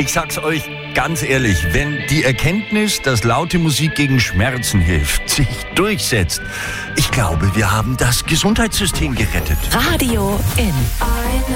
Ich sag's euch ganz ehrlich, wenn die Erkenntnis, dass laute Musik gegen Schmerzen hilft, sich durchsetzt, ich glaube, wir haben das Gesundheitssystem gerettet. Radio in.